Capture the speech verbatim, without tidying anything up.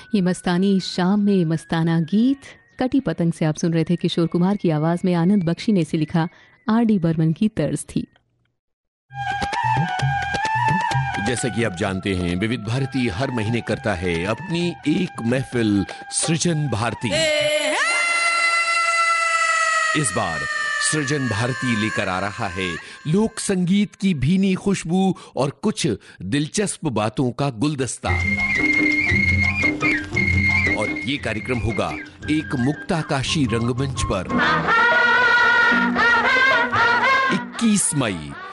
ये मस्तानी शाम में मस्ताना गीत कटी पतंग से आप सुन रहे थे। किशोर कुमार की आवाज में आनंद बख्शी ने इसे लिखा, आर डी बर्मन की तर्ज थी। जैसा कि आप जानते हैं, विविध भारती हर महीने करता है अपनी एक महफिल सृजन भारती। इस बार सृजन भारती लेकर आ रहा है लोक संगीत की भीनी खुशबू और कुछ दिलचस्प बातों का गुलदस्ता। और ये कार्यक्रम होगा एक मुक्ताकाशी रंगमंच पर इक्कीस मई